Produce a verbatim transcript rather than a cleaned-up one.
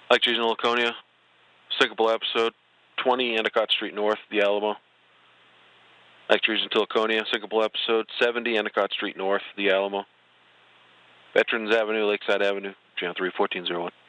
Lake Trees in Laconia, Sycamore episode twenty, Endicott Street North, the Alamo. Lake Trees in Laconia, Sycamore episode seventy, Endicott Street North, the Alamo. Veterans Avenue, Lakeside Avenue, channel three, fourteen oh one.